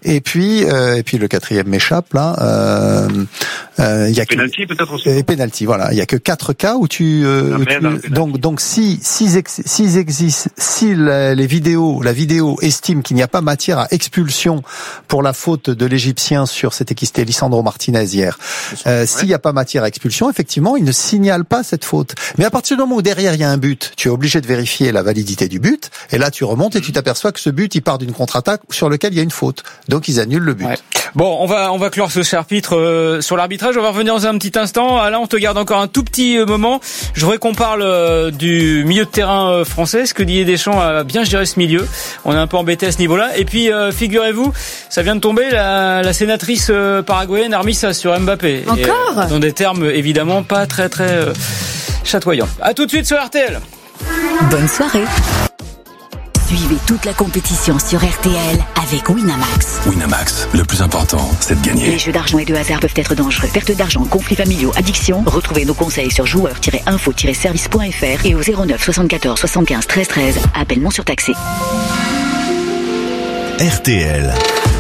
Et puis le quatrième m'échappe là. Il y a penalty peut-être aussi. Et penalty, voilà. Il y a que 4 cas où donc si les vidéos, la vidéo estime qu'il n'y a pas matière à expulsion pour la faute de l'Égyptien sur c'était Lisandro Martinez hier. S'il n'y a pas matière à expulsion, effectivement, il ne signale pas cette faute. Mais à partir du moment où derrière il y a un but, tu es obligé de vérifier la validité du but. Et là, tu remontes et tu t'aperçois que ce but, il part d'une contre-attaque sur lequel il y a une faute. Donc ils annulent le but. Ouais. Bon, on va clore ce chapitre sur l'arbitrage. On va revenir dans un petit instant. Alain, on te garde encore un tout petit moment. Je voudrais qu'on parle du milieu de terrain français. Est-ce que Didier Deschamps a bien géré ce milieu? On est un peu embêté à ce niveau-là. Et puis, figurez-vous, ça vient de tomber, la sénatrice paraguayenne a remis ça sur Mbappé. Encore dans des termes évidemment pas très chatoyants. À tout de suite sur RTL. Bonne soirée. Suivez toute la compétition sur RTL avec Winamax. Winamax, le plus important, c'est de gagner. Les jeux d'argent et de hasard peuvent être dangereux. Perte d'argent, conflits familiaux, addiction. Retrouvez nos conseils sur joueurs-info-service.fr et au 09 74 75 13 13. Appel non surtaxé. RTL.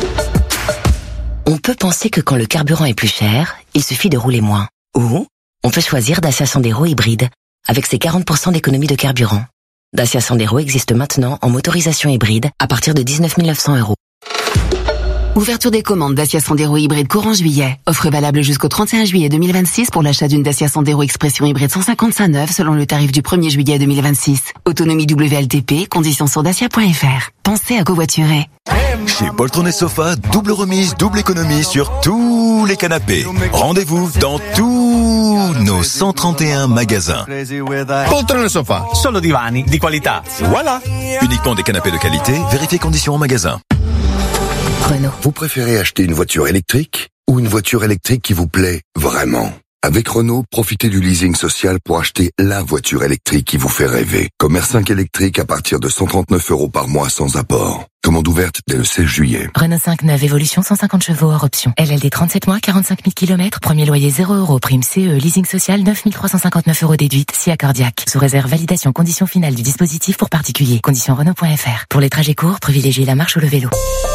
On peut penser que quand le carburant est plus cher, il suffit de rouler moins. Ou on peut choisir Dacia Sandero hybride, avec ses 40% d'économie de carburant. Dacia Sandero existe maintenant en motorisation hybride à partir de 19 900 €. Ouverture des commandes Dacia Sandero hybride courant juillet. Offre valable jusqu'au 31 juillet 2026 pour l'achat d'une Dacia Sandero Expression hybride 155 neuve selon le tarif du 1er juillet 2026. Autonomie WLTP, conditions sur dacia.fr. Pensez à covoiturer. Chez Poltron & Sofa, double remise, double économie sur tous les canapés. Rendez-vous dans tous nos 131 magasins. Poltron & Sofa, solo divani di qualità. Voilà. Uniquement des canapés de qualité, vérifiez conditions en magasin. Renault. Vous préférez acheter une voiture électrique ou une voiture électrique qui vous plaît vraiment? Avec Renault, profitez du leasing social pour acheter la voiture électrique qui vous fait rêver. Comme R5 électrique à partir de 139 € par mois sans apport. Commande ouverte dès le 16 juillet. Renault 5 neuve évolution 150 chevaux hors option. LLD 37 mois, 45 000 km. Premier loyer 0 €. Prime CE. Leasing social 9 359 € déduite. SIA cardiaque. Sous réserve validation condition finale du dispositif pour particuliers. Conditions Renault.fr. Pour les trajets courts, privilégiez la marche ou le vélo.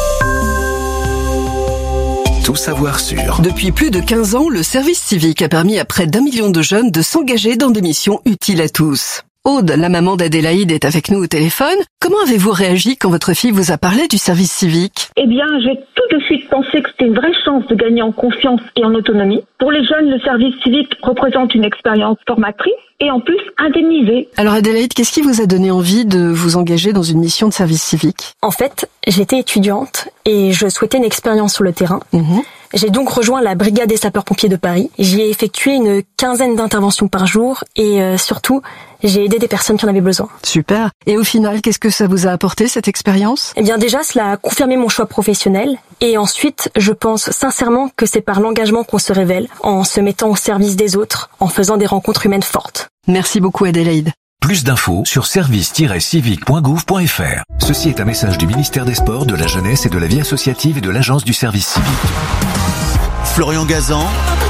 Tout savoir sur. Depuis plus de 15 ans, le service civique a permis à près d'1 million de jeunes de s'engager dans des missions utiles à tous. Aude, la maman d'Adélaïde, est avec nous au téléphone. Comment avez-vous réagi quand votre fille vous a parlé du service civique? Eh bien, j'ai tout de suite pensé que c'était une vraie chance de gagner en confiance et en autonomie. Pour les jeunes, le service civique représente une expérience formatrice et en plus indemnisée. Alors Adélaïde, qu'est-ce qui vous a donné envie de vous engager dans une mission de service civique? En fait, j'étais étudiante et je souhaitais une expérience sur le terrain. J'ai donc rejoint la brigade des sapeurs-pompiers de Paris. J'y ai effectué une 15aine d'interventions par jour et surtout, j'ai aidé des personnes qui en avaient besoin. Super. Et au final, qu'est-ce que ça vous a apporté, cette expérience? Eh bien déjà, cela a confirmé mon choix professionnel. Et ensuite, je pense sincèrement que c'est par l'engagement qu'on se révèle, en se mettant au service des autres, en faisant des rencontres humaines fortes. Merci beaucoup Adélaïde. Plus d'infos sur service-civique.gouv.fr. Ceci est un message du ministère des Sports, de la Jeunesse et de la Vie associative et de l'Agence du service civique. Florian Gazan.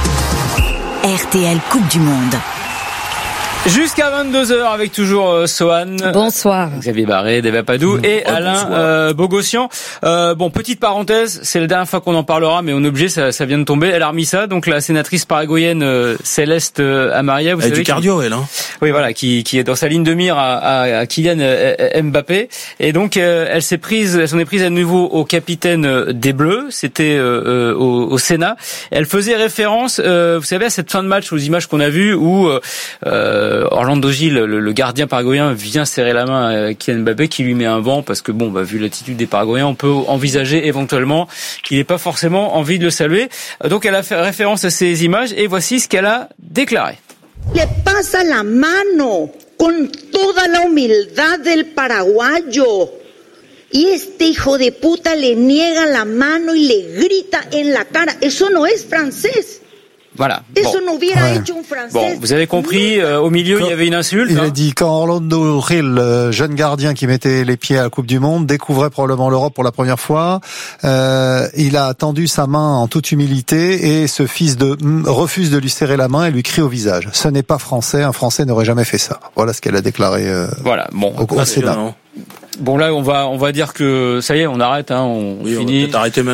RTL Coupe du Monde. Jusqu'à 22h avec toujours Sohan. Bonsoir. Xavier Barré, Deva Padou et Alain Bogossian. Bon, petite parenthèse, c'est la dernière fois qu'on en parlera, mais on est obligé, ça vient de tomber. Elle a remis ça, donc la sénatrice paraguayenne Céleste Amaria, vous savez. Du cardio, elle, hein. Oui, voilà, qui est dans sa ligne de mire à Kylian Mbappé. Et donc, elle s'en est prise à nouveau au capitaine des Bleus. C'était au Sénat. Elle faisait référence, vous savez, à cette fin de match, aux images qu'on a vues où Orlando Gil, le gardien paraguayen, vient serrer la main à Kylian Mbappé, qui lui met un vent parce que bon, vu l'attitude des Paraguayens, on peut envisager éventuellement qu'il n'ait pas forcément envie de le saluer. Donc, elle a fait référence à ces images et voici ce qu'elle a déclaré. Le pasa la mano con toda la humildad del paraguayo. Y este hijo de puta le niega la mano y le grita en la cara. Eso no es francés. Voilà. Bon, vous avez compris, au milieu, il y avait une insulte. Il a dit quand Orlando Gil, jeune gardien qui mettait les pieds à la Coupe du Monde, découvrait probablement l'Europe pour la première fois, il a tendu sa main en toute humilité et ce fils refuse de lui serrer la main et lui crie au visage. Ce n'est pas français, un Français n'aurait jamais fait ça. Voilà ce qu'elle a déclaré au Sénat. Bon, là, on va dire que ça y est, on arrête, on finit. On va arrêter même.